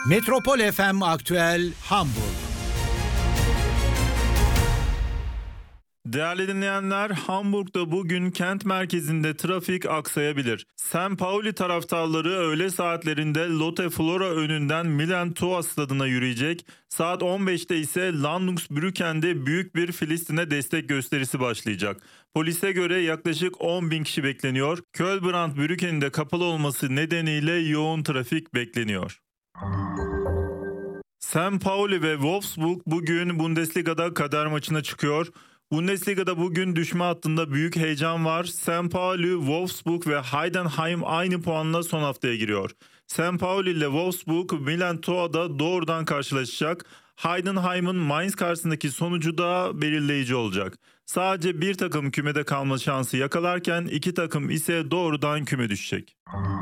Metropol FM Aktüel Hamburg. Değerli dinleyenler, Hamburg'da bugün kent merkezinde trafik aksayabilir. St. Pauli taraftarları öğle saatlerinde Lotte Flora önünden Milan Tua stadına yürüyecek. Saat 15'te ise Landungsbrücken'de büyük bir Filistin'e destek gösterisi başlayacak. Polise göre yaklaşık 10 bin kişi bekleniyor. Kölbrand-Brücken'in de kapalı olması nedeniyle yoğun trafik bekleniyor. St. Pauli ve Wolfsburg bugün Bundesliga'da kader maçına çıkıyor. Bundesliga'da bugün düşme hattında büyük heyecan var. St. Pauli, Wolfsburg ve Heidenheim aynı puanla son haftaya giriyor. St. Pauli ile Wolfsburg Milan Tua'da doğrudan karşılaşacak. Heidenheim'ın Mainz karşısındaki sonucu da belirleyici olacak. Sadece bir takım kümede kalma şansı yakalarken iki takım ise doğrudan küme düşecek.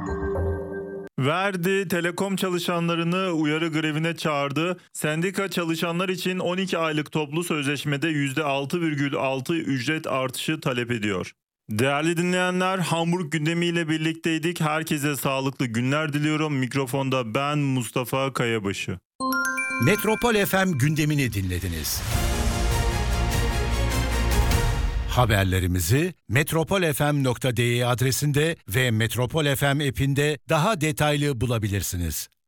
Verdi, telekom çalışanlarını uyarı grevine çağırdı. Sendika çalışanlar için 12 aylık toplu sözleşmede %6,6 ücret artışı talep ediyor. Değerli dinleyenler, Hamburg gündemiyle birlikteydik. Herkese sağlıklı günler diliyorum. Mikrofonda ben Mustafa Kayabaşı. Metropol FM gündemini dinlediniz. Haberlerimizi metropolfm.de adresinde ve Metropol FM app'inde daha detaylı bulabilirsiniz.